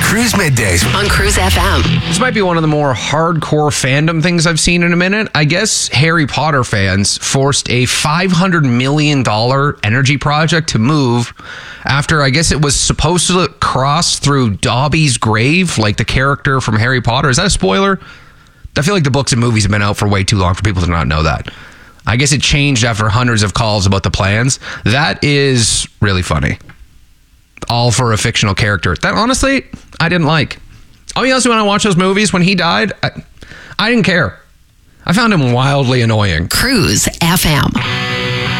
Cruise Middays on Cruise FM. This might be one of the more hardcore fandom things I've seen in a minute. I guess Harry Potter fans forced a $500 million energy project to move after, I guess it was supposed to cross through Dobby's grave, like the character from Harry Potter. Is that a spoiler? I feel like the books and movies have been out for way too long for people to not know that. I guess it changed after hundreds of calls about the plans. That is really funny. All for a fictional character that honestly I didn't like. I'll be honest, when I watched those movies when he died, I didn't care. I found him wildly annoying. Cruise FM.